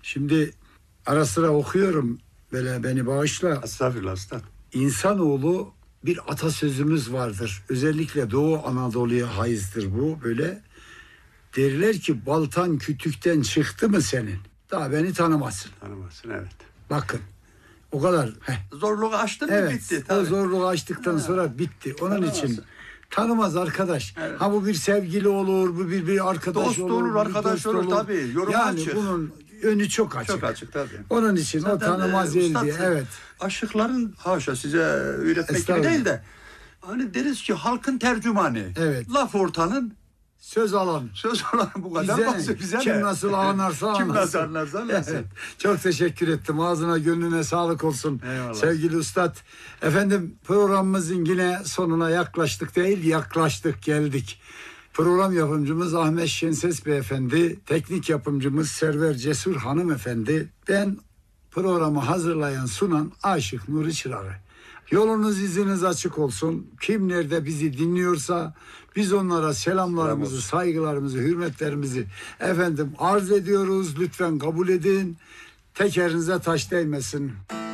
Şimdi ara sıra okuyorum, böyle beni bağışla. Estağfurullah usta. İnsanoğlu, bir atasözümüz vardır. Özellikle Doğu Anadolu'ya haizdir bu böyle. Derler ki baltan kütükten çıktı mı senin, daha beni tanımazsın. Tanımasın, evet. Bakın o kadar. Zorluğu aştın mı Evet, bitti. o Tabii. zorluğu açtıktan sonra bitti. Onun Tanımaz. için tanımaz arkadaş. Evet. Ha bu bir sevgili olur, bu bir arkadaş Dost olur, bir arkadaş dost olur tabii. Yorum yani açık. bunun önü çok açık. Çok açık tabii. Onun için o tanımaz yer üstad, diye. Evet. Aşıkların haşa size öğretmek gibi Estağfurullah. değil de hani deriz ki halkın tercümanı. Evet. Laf ortanın Söz alan. söz olan bu kadar. Bize kim ne? nasıl anlarsa Kim anlasın. nasıl anlarsa anlasın. Evet. Çok teşekkür ettim. Ağzına gönlüne sağlık olsun. Eyvallah. Sevgili Üstad. Efendim, programımızın yine sonuna yaklaştık değil, yaklaştık, geldik. Program yapımcımız Ahmet Şenses Beyefendi, teknik yapımcımız Server Cesur Hanımefendi, ben programı hazırlayan, sunan Aşık Nuri Çırağı. Yolunuz iziniz açık olsun. Kim nerede bizi dinliyorsa biz onlara selamlarımızı, saygılarımızı, hürmetlerimizi efendim arz ediyoruz. Lütfen kabul edin. Tekerinize taş değmesin.